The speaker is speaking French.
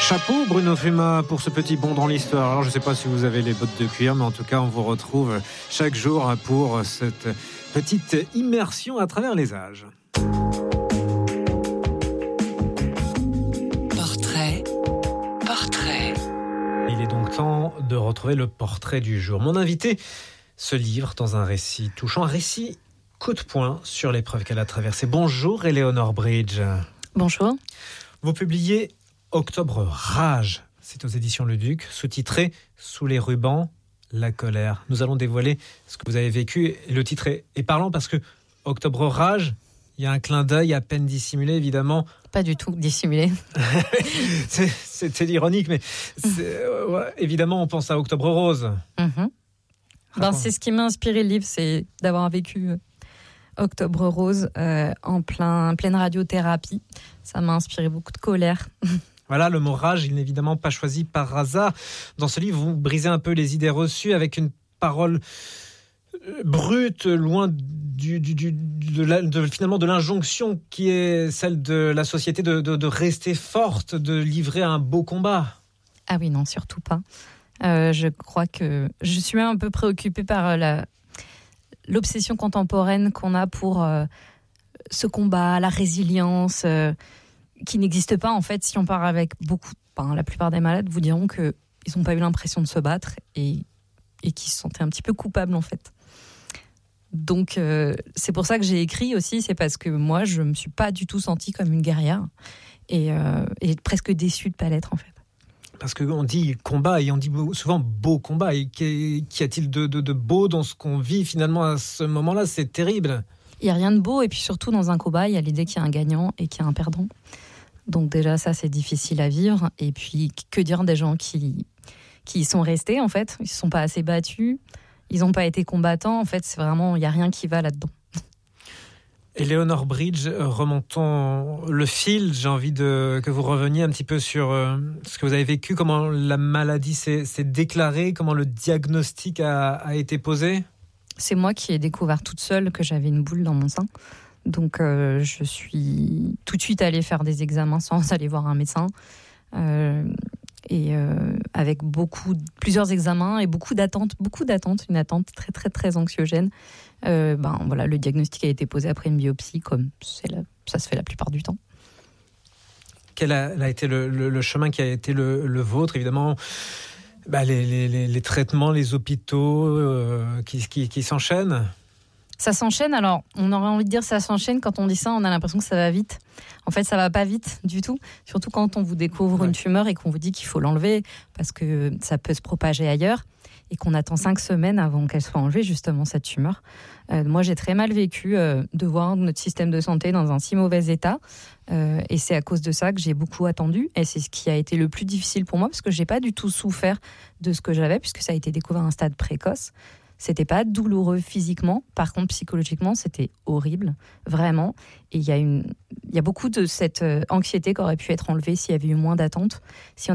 Chapeau Bruno Fuma pour ce petit bond dans l'histoire. Alors je ne sais pas si vous avez les bottes de cuir, mais en tout cas on vous retrouve chaque jour pour cette petite immersion à travers les âges. Portrait. Il est donc temps de retrouver le portrait du jour. Mon invité se livre dans un récit touchant, un récit coup de poing sur l'épreuve qu'elle a traversée. Bonjour Éléonore Bridge. Bonjour. Vous publiez Octobre Rage, c'est aux éditions Le Duc, sous-titré Sous les rubans, la colère. Nous allons dévoiler ce que vous avez vécu. Et le titre est parlant parce que Octobre Rage, il y a un clin d'œil à peine dissimulé, évidemment. Pas du tout dissimulé. c'est ironique, mais évidemment, on pense à Octobre Rose. C'est ce qui m'a inspiré le livre, c'est d'avoir vécu Octobre Rose en pleine radiothérapie. Ça m'a inspiré beaucoup de colère. Voilà, le mot rage, il n'est évidemment pas choisi par hasard. Dans ce livre, vous brisez un peu les idées reçues avec une parole brute, loin finalement de l'injonction qui est celle de la société de rester forte, de livrer un beau combat. Ah oui, non, surtout pas. Je crois que je suis même un peu préoccupée par l'obsession contemporaine qu'on a pour ce combat, la résilience, qui n'existe pas en fait. Si on part avec la plupart des malades vous diront qu'ils n'ont pas eu l'impression de se battre et qu'ils se sentaient un petit peu coupables en fait. Donc c'est pour ça que j'ai écrit aussi, c'est parce que moi je me suis pas du tout sentie comme une guerrière et presque déçue de pas l'être en fait. Parce qu'on dit combat et on dit souvent beau combat. Et qu'y a-t-il de beau dans ce qu'on vit finalement à ce moment-là ? C'est terrible. Il n'y a rien de beau et puis surtout dans un combat, il y a l'idée qu'il y a un gagnant et qu'il y a un perdant. Donc déjà ça c'est difficile à vivre. Et puis que dire des gens qui y sont restés en fait ? Ils ne se sont pas assez battus, ils n'ont pas été combattants. En fait c'est vraiment, il n'y a rien qui va là-dedans. Éléonore Bridge, remontons le fil. J'ai envie que vous reveniez un petit peu sur ce que vous avez vécu, comment la maladie s'est déclarée, comment le diagnostic a été posé. C'est moi qui ai découvert toute seule que j'avais une boule dans mon sein. Donc je suis tout de suite allée faire des examens sans aller voir un médecin. Avec plusieurs examens et beaucoup d'attentes, une attente très très très anxiogène. Le diagnostic a été posé après une biopsie, comme ça se fait la plupart du temps. Quel a été le chemin qui a été le vôtre ? Évidemment, les traitements, les hôpitaux qui s'enchaînent. Ça s'enchaîne, alors on aurait envie de dire ça s'enchaîne. Quand on dit ça, on a l'impression que ça va vite. En fait, ça va pas vite du tout. Surtout quand on vous découvre une tumeur et qu'on vous dit qu'il faut l'enlever parce que ça peut se propager ailleurs et qu'on attend 5 semaines avant qu'elle soit enlevée, justement, cette tumeur. Moi, j'ai très mal vécu de voir notre système de santé dans un si mauvais état. Et c'est à cause de ça que j'ai beaucoup attendu. Et c'est ce qui a été le plus difficile pour moi parce que j'ai pas du tout souffert de ce que j'avais puisque ça a été découvert à un stade précoce. C'était pas douloureux physiquement, par contre psychologiquement c'était horrible, vraiment. Et il y a beaucoup de cette anxiété qui aurait pu être enlevée s'il y avait eu moins d'attente, si on